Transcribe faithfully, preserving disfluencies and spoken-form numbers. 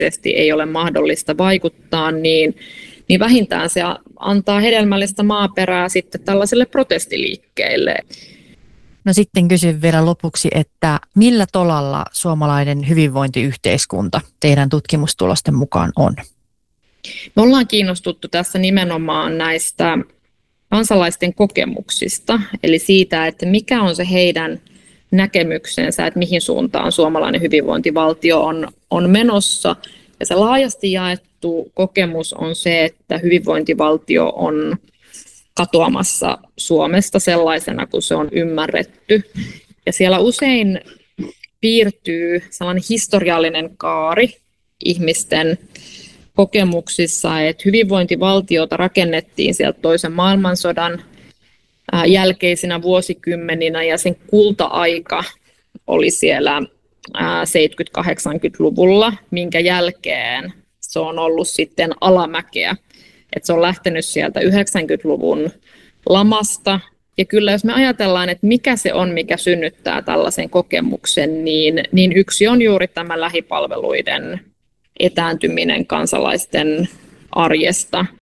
ei ole mahdollista vaikuttaa, niin, niin vähintään se antaa hedelmällistä maaperää sitten tällaiselle protestiliikkeelle. No sitten kysyn vielä lopuksi, että millä tolalla suomalainen hyvinvointiyhteiskunta teidän tutkimustulosten mukaan on? Me ollaan kiinnostuttu tässä nimenomaan näistä kansalaisten kokemuksista, eli siitä, että mikä on se heidän näkemyksensä, että mihin suuntaan suomalainen hyvinvointivaltio on, on menossa. Ja se laajasti jaettu kokemus on se, että hyvinvointivaltio on katoamassa Suomesta sellaisena, kun se on ymmärretty. Ja siellä usein piirtyy sellainen historiallinen kaari ihmisten kokemuksissa, että hyvinvointivaltiota rakennettiin sieltä toisen maailmansodan jälkeisinä vuosikymmeninä ja sen kulta-aika oli siellä seitsemänkymmentä-kahdeksankymmentäluvulla, minkä jälkeen se on ollut sitten alamäkeä. Että se on lähtenyt sieltä yhdeksänkymmentäluvun lamasta. Ja kyllä jos me ajatellaan, että mikä se on, mikä synnyttää tällaisen kokemuksen, niin, niin yksi on juuri tämä lähipalveluiden etääntyminen kansalaisten arjesta.